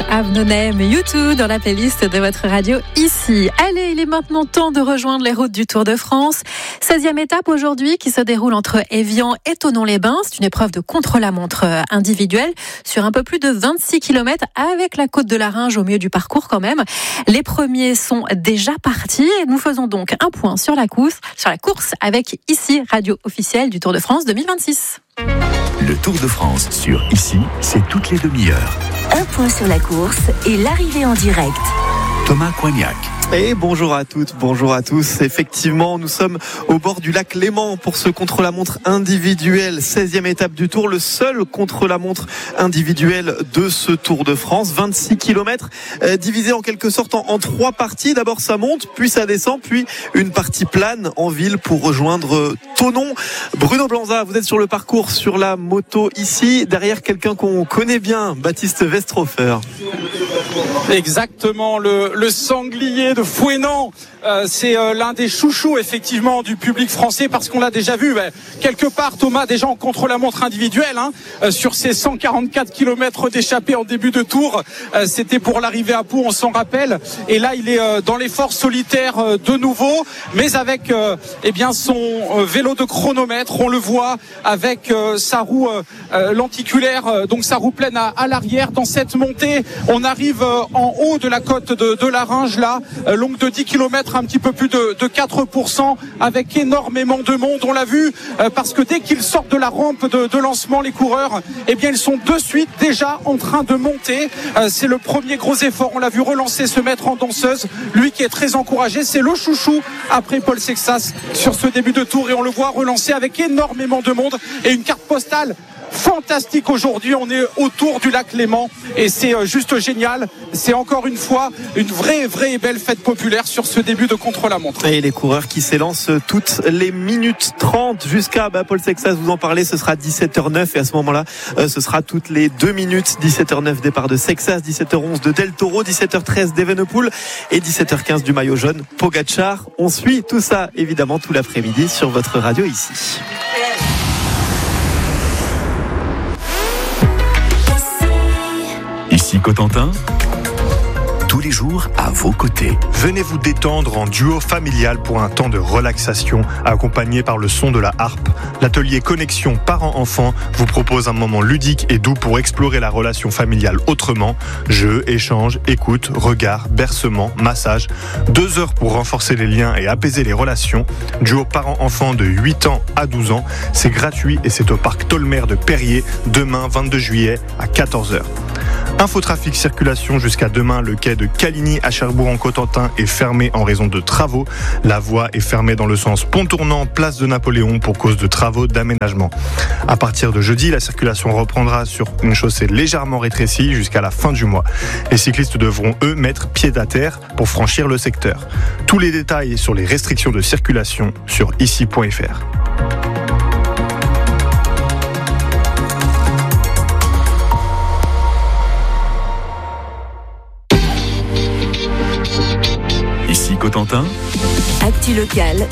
Have No Name, U2 dans la playlist de votre radio ici. Allez, il est maintenant temps de rejoindre les routes du Tour de France. 16e étape aujourd'hui qui se déroule entre Évian et Thonon-les-Bains. C'est une épreuve de contre-la-montre individuelle sur un peu plus de 26 km avec la côte de la Ringe au milieu du parcours quand même. Les premiers sont déjà partis et nous faisons donc un point sur la course avec ici, radio officielle du Tour de France 2026. Le Tour de France sur ici, c'est toutes les demi-heures. Un point sur la course et l'arrivée en direct. Thomas Coignac. Et bonjour à toutes, bonjour à tous. Effectivement, nous sommes au bord du lac Léman pour ce contre-la-montre individuel. 16e étape du Tour, le seul contre-la-montre individuel de ce Tour de France. 26 km divisé en quelque sorte en 3 parties. D'abord ça monte, puis ça descend, puis une partie plane en ville pour rejoindre Thonon. Bruno Blanza, vous êtes sur le parcours sur la moto ici, derrière quelqu'un qu'on connaît bien, Baptiste Westrofer. Exactement, le sanglier de Fouesnant. C'est l'un des chouchous effectivement du public français parce qu'on l'a déjà vu quelque part, Thomas, déjà en contre-la-montre individuelle sur ces 144 km d'échappée en début de tour. C'était pour l'arrivée à Pau, on s'en rappelle, et là il est dans l'effort solitaire de nouveau, mais avec son vélo de chronomètre, on le voit avec sa roue lenticulaire, donc sa roue pleine à l'arrière. Dans cette montée, on arrive en haut de la côte de la Ringe là, longue de 10 km, un petit peu plus de 4%, avec énormément de monde. On l'a vu parce que dès qu'ils sortent de la rampe de lancement, les coureurs, ils sont de suite déjà en train de monter. C'est le premier gros effort. On l'a vu relancer, se mettre en danseuse. Lui qui est très encouragé, c'est le chouchou après Paul Sexas sur ce début de tour, et on le voit relancer avec énormément de monde et une carte postale fantastique aujourd'hui. On est autour du lac Léman et c'est juste génial. C'est encore une fois une vraie et belle fête populaire sur ce début de contre-la-montre. Et les coureurs qui s'élancent toutes les minutes 30 jusqu'à Paul Sexas, vous en parlez, ce sera 17h09 et à ce moment-là ce sera toutes les 2 minutes. 17h09 départ de Sexas, 17h11 de Del Toro, 17h13 d'Evenepoel et 17h15 du maillot jaune Pogačar. On suit tout ça évidemment tout l'après-midi sur votre radio ici. Ici Cotentin, tous les jours à vos côtés. Venez vous détendre en duo familial pour un temps de relaxation accompagné par le son de la harpe. L'atelier Connexion Parents-Enfants vous propose un moment ludique et doux pour explorer la relation familiale autrement. Jeux, échanges, écoute, regard, bercement, massage. 2 heures pour renforcer les liens et apaiser les relations. Duo Parents-Enfants de 8 ans à 12 ans. C'est gratuit et c'est au parc Tolmer de Perrier, demain 22 juillet à 14h. Infotrafic circulation jusqu'à demain. Le quai de Caligny à Cherbourg-en-Cotentin est fermé en raison de travaux. La voie est fermée dans le sens pont tournant, place de Napoléon pour cause de travaux d'aménagement. À partir de jeudi, la circulation reprendra sur une chaussée légèrement rétrécie jusqu'à la fin du mois. Les cyclistes devront eux mettre pied à terre pour franchir le secteur. Tous les détails sur les restrictions de circulation sur ici.fr. Ici Cotentin, Actu locale